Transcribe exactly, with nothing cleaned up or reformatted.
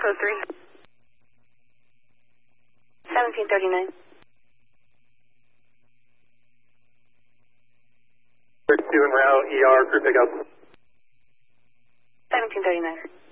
code three. seventeen thirty-nine. Two en route, E R, crew pickup. seventeen thirty-nine.